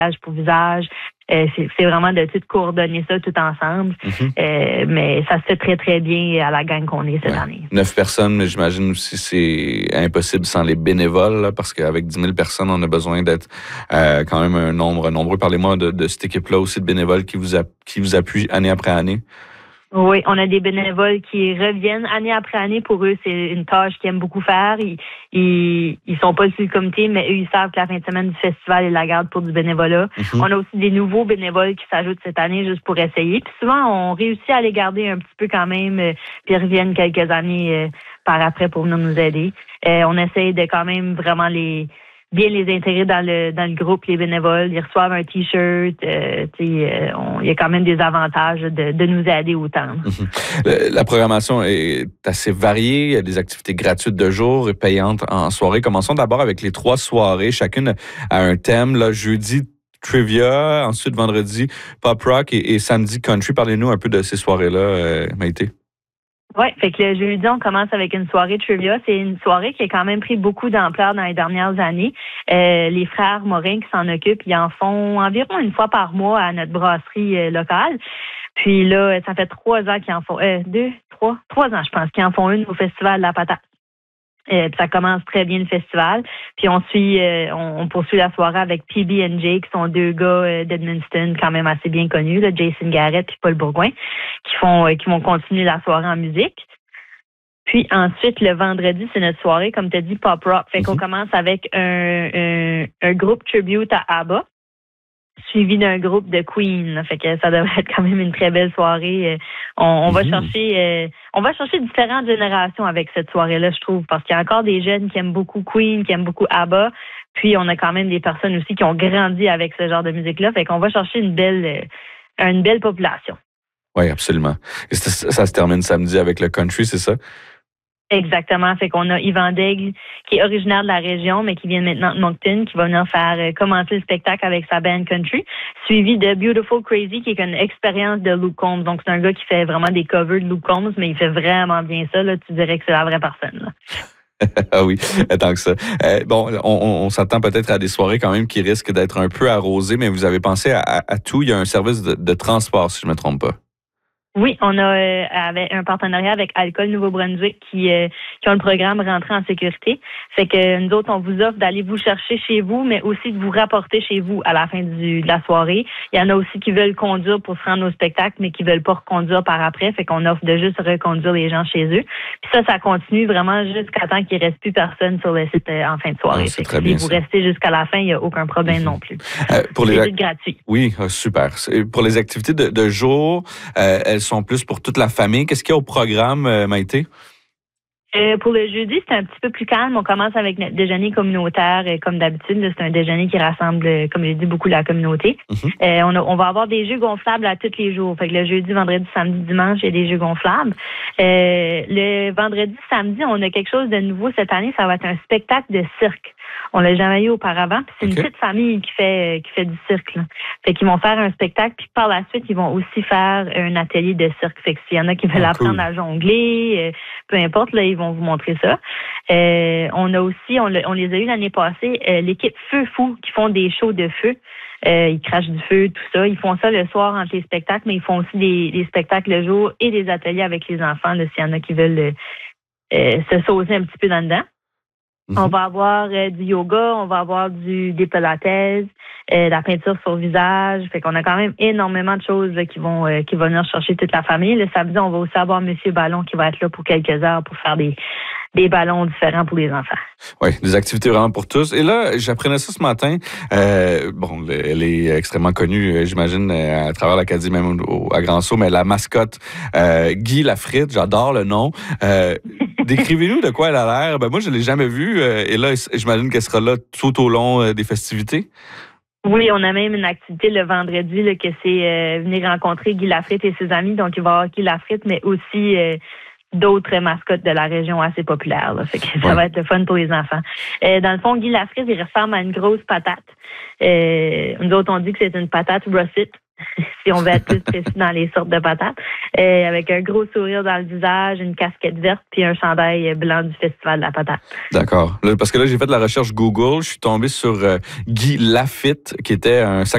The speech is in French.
pour visage. C'est vraiment de tout coordonner ça tout ensemble. Mais ça se fait très, très bien à la gang qu'on est cette année. 9 personnes, mais j'imagine aussi c'est impossible sans les bénévoles, là, parce qu'avec 10 000 personnes, on a besoin d'être quand même un nombre nombreux. Parlez-moi de cette équipe-là aussi de bénévoles qui vous appuient année après année. Oui, on a des bénévoles qui reviennent année après année. Pour eux, c'est une tâche qu'ils aiment beaucoup faire. Ils sont pas sur le comité, mais eux, ils savent que la fin de semaine du festival, ils la gardent pour du bénévolat. On a aussi des nouveaux bénévoles qui s'ajoutent cette année juste pour essayer. Puis souvent, on réussit à les garder un petit peu quand même, puis ils reviennent quelques années par après pour venir nous aider. On essaye de quand même vraiment bien les intégrer dans le groupe, les bénévoles. Ils reçoivent un T-shirt. Il y a quand même des avantages de nous aider autant. La programmation est assez variée. Il y a des activités gratuites de jour et payantes en soirée. Commençons d'abord avec les 3 soirées. Chacune a un thème. Là, jeudi, trivia. Ensuite, vendredi, pop rock et samedi, country. Parlez-nous un peu de ces soirées-là, Maïté. Oui, fait que le jeudi, on commence avec une soirée trivia. C'est une soirée qui a quand même pris beaucoup d'ampleur dans les dernières années. Les frères Morin qui s'en occupent, ils en font environ une fois par mois à notre brasserie locale. Puis là, ça fait 3 ans qu'ils en font, 3 ans, je pense, qu'ils en font une au Festival de la Patate. Puis ça commence très bien le festival. Puis on poursuit la soirée avec PB&J, qui sont 2 gars d'Edmundston quand même assez bien connus, là, Jason Garrett et Paul Bourgoin, qui vont continuer la soirée en musique. Puis ensuite, le vendredi, c'est notre soirée, comme tu as dit, pop rock. Fait qu'on commence avec un groupe tribute à ABBA, suivi d'un groupe de Queen. Fait que ça devrait être quand même une très belle soirée. On va chercher différentes générations avec cette soirée-là, je trouve, parce qu'il y a encore des jeunes qui aiment beaucoup Queen, qui aiment beaucoup ABBA. Puis on a quand même des personnes aussi qui ont grandi avec ce genre de musique-là. Fait qu'on va chercher une belle population. Oui, absolument. Et ça se termine samedi avec le country, c'est ça? Exactement. Fait qu'on a Yvan Daigle, qui est originaire de la région, mais qui vient maintenant de Moncton, qui va venir faire commencer le spectacle avec sa band country, suivi de Beautiful Crazy, qui est une expérience de Luke Combs. Donc, c'est un gars qui fait vraiment des covers de Luke Combs, mais il fait vraiment bien ça. Là, tu dirais que c'est la vraie personne. Là. Ah oui, tant que ça. On s'attend peut-être à des soirées quand même qui risquent d'être un peu arrosées, mais vous avez pensé à tout. Il y a un service de transport, si je ne me trompe pas. Oui, on a un partenariat avec Alcool Nouveau-Brunswick qui ont le programme Rentrer en sécurité. Fait que nous autres, on vous offre d'aller vous chercher chez vous, mais aussi de vous rapporter chez vous à la fin de la soirée. Il y en a aussi qui veulent conduire pour se rendre au spectacle, mais qui veulent pas reconduire par après. Fait qu'on offre de juste reconduire les gens chez eux. Puis ça continue vraiment jusqu'à temps qu'il ne reste plus personne sur le site en fin de soirée. C'est très bien. Si vous restez jusqu'à la fin, il n'y a aucun problème non plus. C'est gratuit. Oui, super. Pour les activités de jour, elles sont plus pour toute la famille. Qu'est-ce qu'il y a au programme, Maïté? Pour le jeudi, c'est un petit peu plus calme. On commence avec notre déjeuner communautaire, comme d'habitude. Là, c'est un déjeuner qui rassemble, comme j'ai dit, beaucoup la communauté. On va avoir des jeux gonflables à tous les jours. Fait que le jeudi, vendredi, samedi, dimanche, il y a des jeux gonflables. Le vendredi, samedi, on a quelque chose de nouveau cette année. Ça va être un spectacle de cirque. On l'a jamais eu auparavant. Puis c'est une petite famille qui fait du cirque. Là. Fait qu'ils vont faire un spectacle, puis par la suite, ils vont aussi faire un atelier de cirque. Fait que s'il y en a qui veulent apprendre à jongler, peu importe, là, ils vont vous montrer ça. On les a eu l'année passée, l'équipe Feu Fou qui font des shows de feu. Ils crachent du feu, tout ça. Ils font ça le soir entre les spectacles, mais ils font aussi des spectacles le jour et des ateliers avec les enfants, là, s'il y en a qui veulent se saucer un petit peu dans dedans. On va avoir du yoga, on va avoir des pilates, la peinture sur le visage. Fait qu'on a quand même énormément de choses là, qui vont venir chercher toute la famille. Le samedi, on va aussi avoir Monsieur Ballon qui va être là pour quelques heures pour faire des ballons différents pour les enfants. Oui, des activités vraiment pour tous. Et là, j'apprenais ça ce matin. Elle est extrêmement connue, j'imagine, à travers l'Acadie, même à Grand-Sault, mais la mascotte Guy Lafritte, j'adore le nom. Décrivez-nous de quoi elle a l'air. Moi, je ne l'ai jamais vue. Et là, j'imagine qu'elle sera là tout au long des festivités. Oui, on a même une activité le vendredi là, que c'est venir rencontrer Guy Lafritte et ses amis. Donc, il va y avoir Guy Lafritte, mais aussi d'autres mascottes de la région assez populaires. Là. Fait que ça va être le fun pour les enfants. Dans le fond, Guy Lafritte, il ressemble à une grosse patate. Nous autres, on dit que c'est une patate russet. Si on veut être plus précis dans les sortes de patates, avec un gros sourire dans le visage, une casquette verte puis un chandail blanc du Festival de la Patate. D'accord. Parce que là, j'ai fait de la recherche Google, je suis tombé sur Guy Laffitte, qui était un